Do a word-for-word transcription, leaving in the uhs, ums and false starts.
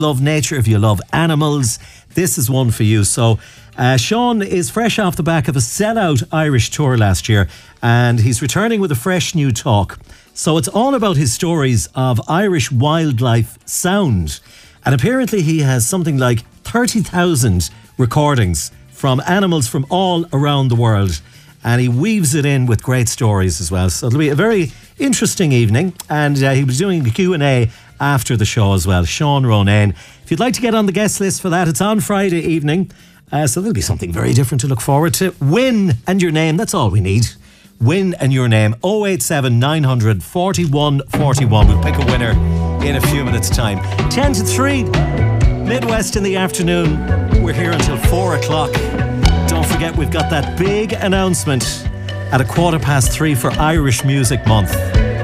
love nature, if you love animals, this is one for you. So uh, Sean is fresh off the back of a sellout Irish tour last year, and he's returning with a fresh new talk. So it's all about his stories of Irish wildlife sound. And apparently he has something like thirty thousand recordings from animals from all around the world. And he weaves it in with great stories as well. So it'll be a very interesting evening. And uh, he'll be doing the Q and A after the show as well. Sean Ronayne. If you'd like to get on the guest list for that, it's on Friday evening. Uh, so there'll be something very different to look forward to. Win and your name, that's all we need. Win and your name. oh eight seven nine hundred forty-one forty-one. We'll pick a winner in a few minutes' time. ten to three, Midwest in the afternoon. We're here until four o'clock. Don't forget, we've got that big announcement at a quarter past three for Irish Music Month.